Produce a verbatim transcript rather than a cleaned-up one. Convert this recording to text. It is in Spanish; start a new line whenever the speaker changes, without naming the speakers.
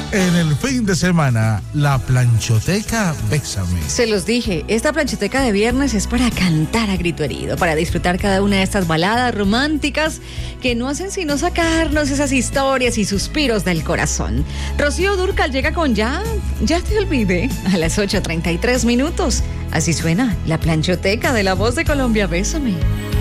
En el fin de semana, la planchoteca Bésame.
Se los dije, esta planchoteca de viernes es para cantar a grito herido, para disfrutar cada una de estas baladas románticas que no hacen sino sacarnos esas historias y suspiros del corazón. Rocío Dúrcal llega con Ya, ya te olvidé, a las ocho treinta y tres minutos. Así suena la planchoteca de La Voz de Colombia, Bésame.